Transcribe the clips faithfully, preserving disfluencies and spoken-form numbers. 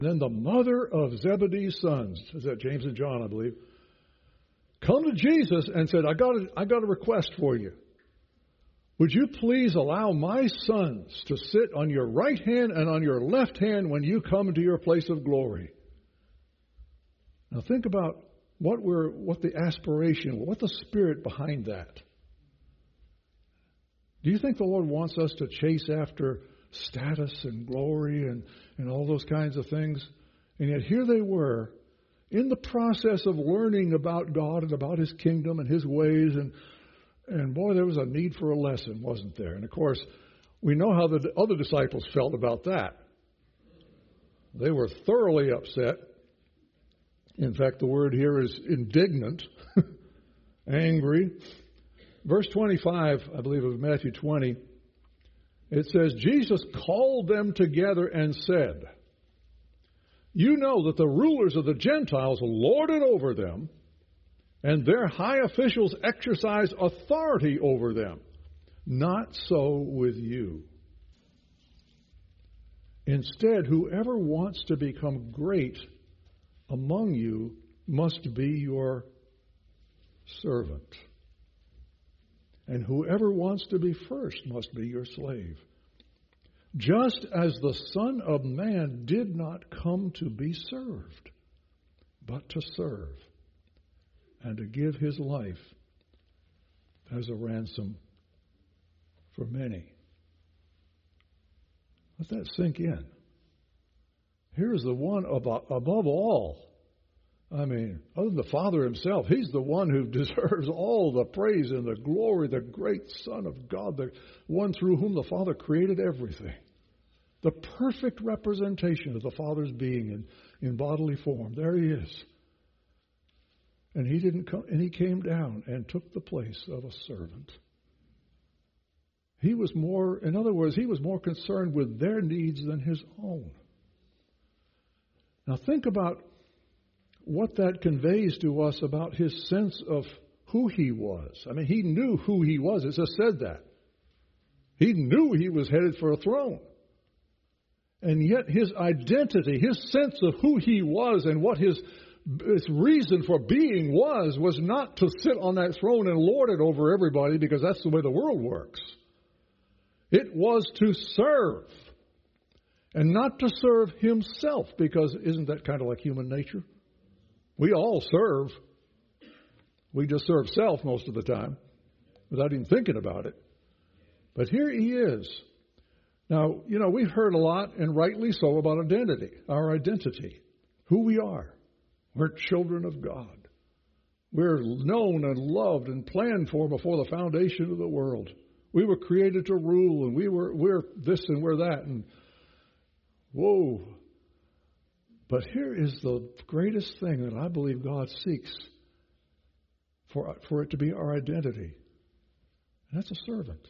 Then the mother of Zebedee's sons, is that James and John, I believe, come to Jesus and said, I got a, I got a request for you. Would you please allow my sons to sit on your right hand and on your left hand when you come into your place of glory? Now think about what we're, what the aspiration, what the spirit behind that. Do you think the Lord wants us to chase after status and glory and, and all those kinds of things? And yet here they were in the process of learning about God and about His kingdom and His ways. And, and boy, there was a need for a lesson, wasn't there? And of course, we know how the other disciples felt about that. They were thoroughly upset. In fact, the word here is indignant, angry. Verse twenty-five, I believe, of Matthew twenty, it says, Jesus called them together and said, you know that the rulers of the Gentiles lord it over them, and their high officials exercise authority over them. Not so with you. Instead, whoever wants to become great among you must be your servant. And whoever wants to be first must be your slave. Just as the Son of Man did not come to be served, but to serve, and to give His life as a ransom for many. Let that sink in. Here's the one above, above all. I mean, other than the Father Himself, He's the one who deserves all the praise and the glory, the great Son of God, the one through whom the Father created everything. The perfect representation of the Father's being in, in bodily form. There He is. And He didn't come, and He came down and took the place of a servant. He was more, in other words, He was more concerned with their needs than His own. Now think about what that conveys to us about His sense of who He was. I mean, He knew who He was. It just said that. He knew He was headed for a throne. And yet His identity, His sense of who He was and what His, His reason for being was, was not to sit on that throne and lord it over everybody because that's the way the world works. It was to serve. And not to serve Himself, because isn't that kind of like human nature? We all serve. We just serve self most of the time without even thinking about it. But here He is. Now, you know, we've heard a lot, and rightly so, about identity, our identity, who we are. We're children of God. We're known and loved and planned for before the foundation of the world. We were created to rule, and we were, we're this and we're that, and whoa. But here is the greatest thing that I believe God seeks for, for it to be our identity. And that's a servant.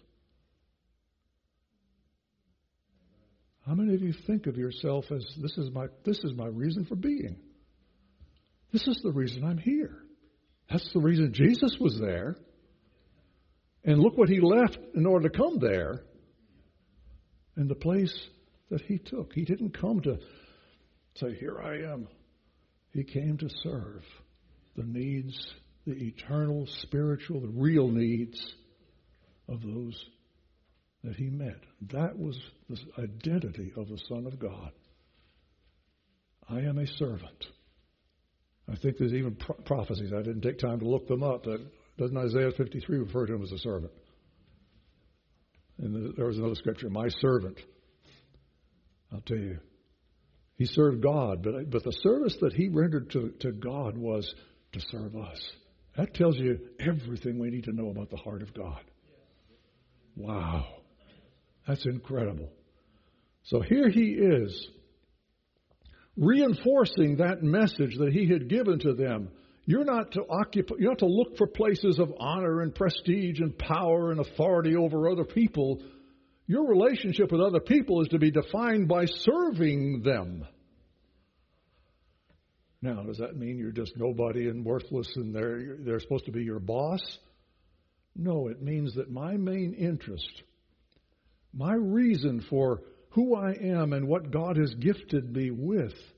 How many of you think of yourself as this is my this is my reason for being? This is the reason I'm here. That's the reason Jesus was there. And look what He left in order to come there. And the place that He took. He didn't come to say, here I am. He came to serve the needs, the eternal, spiritual, the real needs of those that He met. That was the identity of the Son of God. I am a servant. I think there's even pro- prophecies. I didn't take time to look them up, but doesn't Isaiah fifty-three refer to Him as a servant? And there was another scripture, my servant. I'll tell you, He served God, but but the service that He rendered to, to God was to serve us. That tells you everything we need to know about the heart of God. Wow. That's incredible. So here He is, reinforcing that message that He had given to them. You're not to occupy, you're not to look for places of honor and prestige and power and authority over other people. Your relationship with other people is to be defined by serving them. Now, does that mean you're just nobody and worthless and they're, they're supposed to be your boss? No, it means that my main interest, my reason for who I am and what God has gifted me with